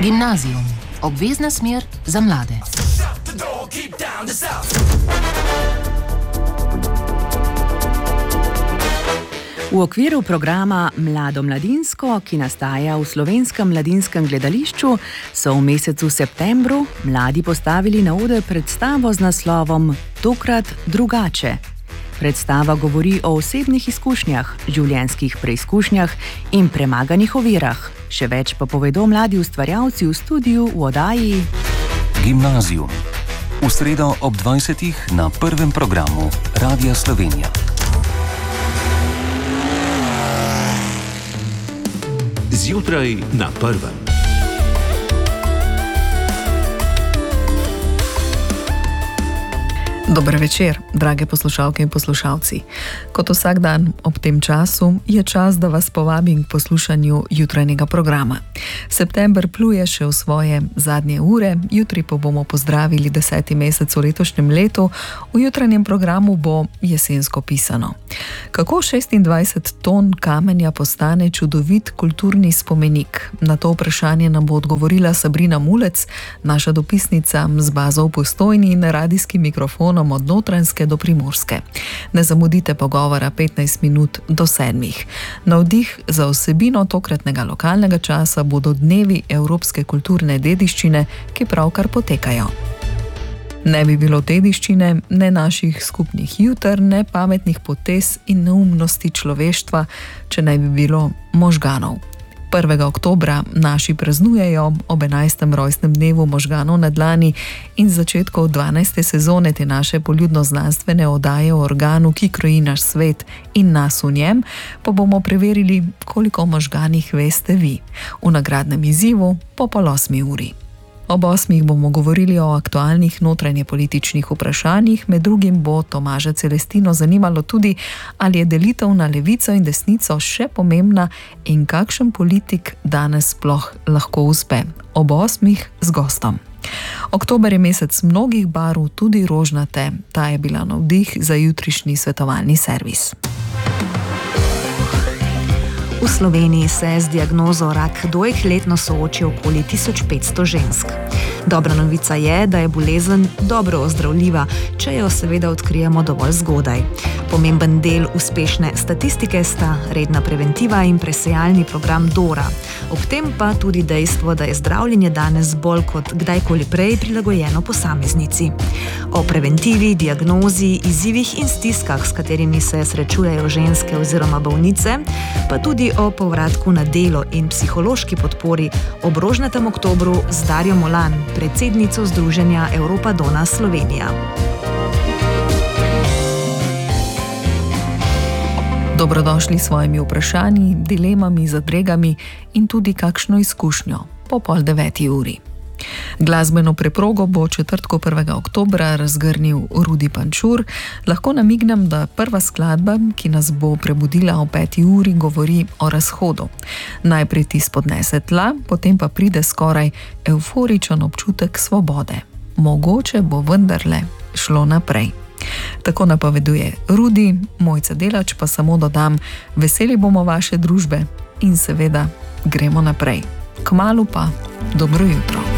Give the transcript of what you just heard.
Gimnazijum. Obvezna smer za mlade. V okviru programa Mlado-mladinsko, ki nastaja v Slovenskem mladinskem gledališču, so v mesecu septembru mladi postavili na oder predstavo z naslovom Tokrat drugače. Predstava govori o osebnih izkušnjah, življenjskih preizkušnjah in premaganih ovirah. Še več pa povedo mladi ustvarjalci v studiu v oddaji Gimnazijum. V sredo ob 20. na prvem programu Radia Slovenija. Zjutraj na prvem. Dober večer, drage poslušalke in poslušalci. Kot vsak dan ob tem času je čas, da vas povabim k poslušanju jutranjega programa. September pluje še v svoje zadnje ure, jutri pa bomo pozdravili 10. mesec v letošnjem letu. V jutranjem programu bo jesensko pisano. Kako 26 ton kamenja postane čudovit kulturni spomenik? Na to vprašanje nam bo odgovorila Sabrina Mulec, naša dopisnica z bazo v Postojni in radijskim mikrofonom od Notranjske do Primorske. Ne zamudite pogovora 15 minut do 7. Navdih za vsebino tokratnega lokalnega časa bodo dnevi evropske kulturne dediščine, ki pravkar potekajo. Ne bi bilo dediščine, ne naših skupnih juter, ne pametnih potez in neumnosti človeštva, če ne bi bilo možganov. 1. oktobra naši praznujejo ob 11. rojstnem dnevu možganov na dlani in začetku 12. sezone te naše poljudno-znanstvene oddaje o organu, ki kroji naš svet in nas v njem, pa bomo preverili, koliko o možganih veste vi. V nagradnem izzivu po 7:30. Ob 8. bomo govorili o aktualnih notranjepolitičnih vprašanjih, med drugim bo Tomaža Celestino zanimalo tudi, ali je delitev na levico in desnico še pomembna in kakšen politik danes sploh lahko uspe. Ob 8. z gostom. Oktober je mesec mnogih barv, tudi rožnate. Ta je bila navdih za jutrišnji svetovalni servis. V Sloveniji se z diagnozo rak dojk letno sooči okoli 1500 žensk. Dobra novica je, da je bolezen dobro ozdravljiva, če jo seveda odkrijemo dovolj zgodaj. Pomemben del uspešne statistike sta redna preventiva in presejalni program DORA. Ob tem pa tudi dejstvo, da je zdravljenje danes bolj kot kdajkoli prej prilagojeno posameznici. O preventivi, diagnozi, izzivih in stiskah, s katerimi se srečujejo ženske oziroma bolnice, pa tudi o povratku na delo in psihološki podpori ob rožnatem oktobru z Darjo Molan, predsednico Združenja Europa Donna Slovenija. Dobrodošli s svojimi vprašanji, dilemami, zadregami in tudi kakšno izkušnjo po 8:30. Glasbeno preprogo bo četrtko 1. oktobra razgrnil Rudi Pančur. Lahko namignem, da prva skladba, ki nas bo prebudila o 5. uri, govori o razhodu. Najprej ti spodnese tla, potem pa pride skoraj evforičen občutek svobode. Mogoče bo vendarle šlo naprej. Tako napoveduje Rudi, Mojca Delač pa samo dodam, veseli bomo vaše družbe in seveda gremo naprej. Kmalu pa dobro jutro.